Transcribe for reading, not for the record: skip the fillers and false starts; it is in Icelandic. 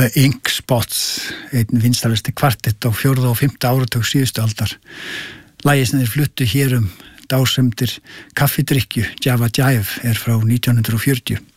Ink Spots, einn vinsalasti kvartett á 4. og 5. áratug síðustu aldar. Lagið sem þeir fluttu hér dásemdir kaffidrykkju, Java Jive, frá 1940.